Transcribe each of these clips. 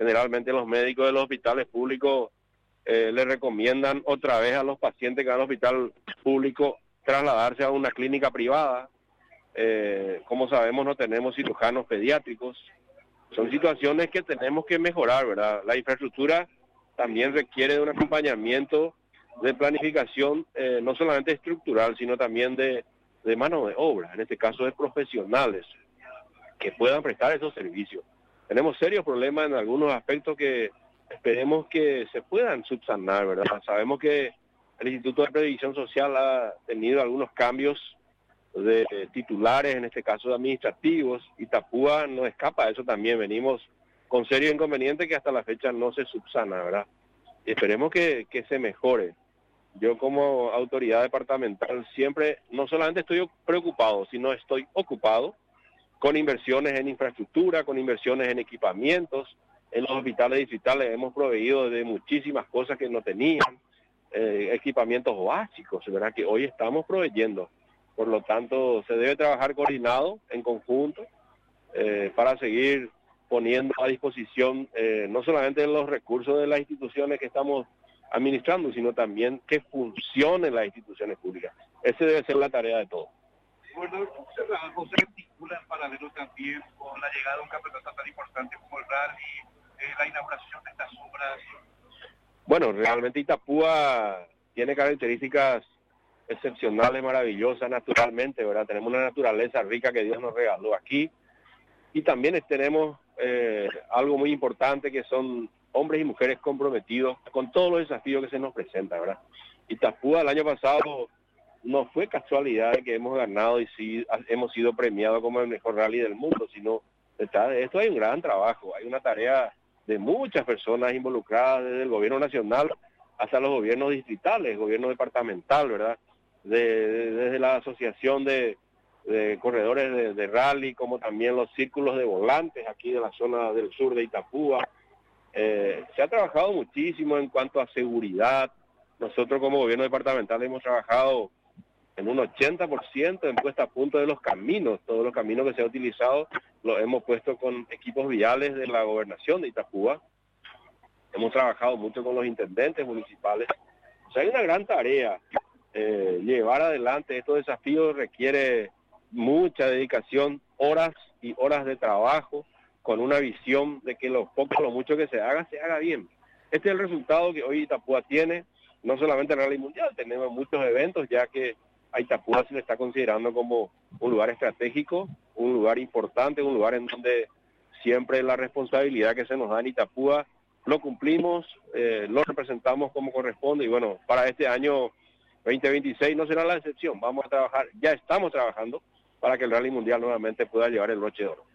generalmente los médicos de los hospitales públicos le recomiendan otra vez a los pacientes que van al hospital público trasladarse a una clínica privada. Como sabemos, no tenemos cirujanos pediátricos. Son situaciones que tenemos que mejorar, ¿verdad? La infraestructura también requiere de un acompañamiento de planificación, no solamente estructural, sino también de mano de obra, en este caso de profesionales que puedan prestar esos servicios. Tenemos serios problemas en algunos aspectos que esperemos que se puedan subsanar, ¿verdad? Sabemos que el Instituto de Previsión Social ha tenido algunos cambios de titulares, en este caso de administrativos, y Itapúa no escapa a eso también. Venimos con serios inconvenientes que hasta la fecha no se subsana, ¿verdad? Y esperemos que se mejore. Yo como autoridad departamental siempre, no solamente estoy preocupado, sino estoy ocupado con inversiones en infraestructura, con inversiones en equipamientos. En los hospitales distritales hemos proveído de muchísimas cosas que no tenían, equipamientos básicos, ¿verdad? Que hoy estamos proveyendo. Por lo tanto, se debe trabajar coordinado, en conjunto, para seguir poniendo a disposición no solamente los recursos de las instituciones que estamos administrando, sino también que funcionen las instituciones públicas. Esa debe ser la tarea de todos. Bueno, ¿cómo se articula en paralelo también con la llegada de un campeonato tan importante como el rally, la inauguración de estas obras? Bueno, realmente Itapúa tiene características excepcionales, maravillosas, naturalmente, ¿verdad? Tenemos una naturaleza rica que Dios nos regaló aquí. Y también tenemos algo muy importante, que son hombres y mujeres comprometidos con todos los desafíos que se nos presentan, ¿verdad? Itapúa el año pasado no fue casualidad de que hemos ganado y sí hemos sido premiados como el mejor rally del mundo, sino detrás de esto hay un gran trabajo, hay una tarea de muchas personas involucradas, desde el gobierno nacional hasta los gobiernos distritales, gobierno departamental, ¿verdad? Desde la asociación de corredores de rally, como también los círculos de volantes aquí de la zona del sur de Itapúa. Se ha trabajado muchísimo en cuanto a seguridad. Nosotros como gobierno departamental hemos trabajado en un 80% en puesta a punto de los caminos. Todos los caminos que se han utilizado los hemos puesto con equipos viales de la gobernación de Itapúa. Hemos trabajado mucho con los intendentes municipales. O sea, hay una gran tarea. Llevar adelante estos desafíos requiere mucha dedicación, horas y horas de trabajo, con una visión de que lo poco o lo mucho que se haga bien. Este es el resultado que hoy Itapúa tiene, no solamente el Rally Mundial, tenemos muchos eventos, ya que a Itapúa se le está considerando como un lugar estratégico, un lugar importante, un lugar en donde siempre la responsabilidad que se nos da en Itapúa lo cumplimos, lo representamos como corresponde, y bueno, para este año 2026 no será la excepción. Vamos a trabajar, ya estamos trabajando para que el Rally Mundial nuevamente pueda llevar el broche de oro.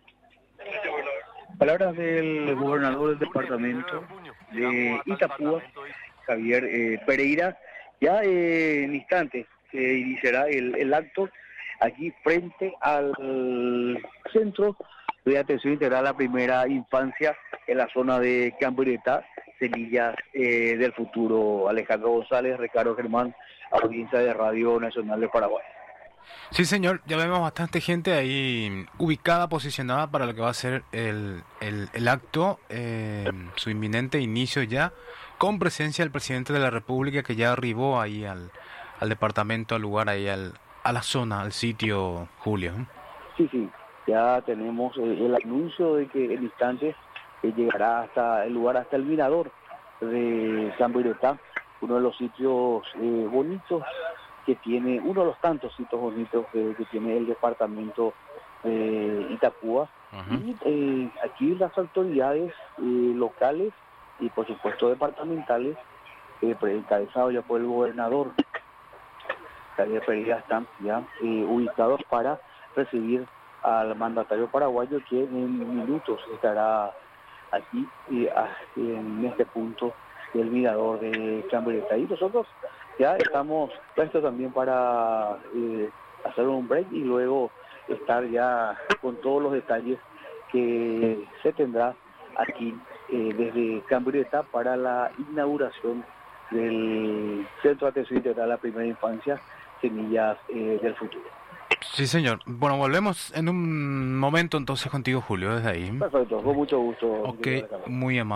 Palabras del gobernador del departamento de Itapúa, Javier Pereira. Ya en instantes se iniciará el acto aquí frente al Centro de Atención Integral a la Primera Infancia en la zona de Campiretá, Semillas del Futuro. Alejandro González, Ricardo Germán, audiencia de Radio Nacional de Paraguay. Sí, señor, ya vemos bastante gente ahí ubicada, posicionada para lo que va a ser el acto, su inminente inicio ya, con presencia del presidente de la República, que ya arribó ahí al departamento, al lugar, ahí a la zona, al sitio, Julio. Sí, ya tenemos el anuncio de que en instantes llegará hasta el lugar, hasta el mirador de Campiretá, uno de los sitios bonitos que tiene, uno de los tantos sitios bonitos que tiene el departamento de Itapúa. Uh-huh. Y aquí las autoridades locales y por supuesto departamentales, encabezado ya por el gobernador Javier Pereira, están ya ubicados para recibir al mandatario paraguayo, que en minutos estará aquí en este punto del mirador de Campiretá. Y nosotros ya estamos prestos también para hacer un break y luego estar ya con todos los detalles que se tendrá aquí desde Campiretá para la inauguración del Centro de Atención Integral a la Primera Infancia, Semillas del Futuro. Sí, señor. Bueno, volvemos en un momento entonces contigo, Julio, desde ahí. Perfecto, con mucho gusto. Ok, muy amable.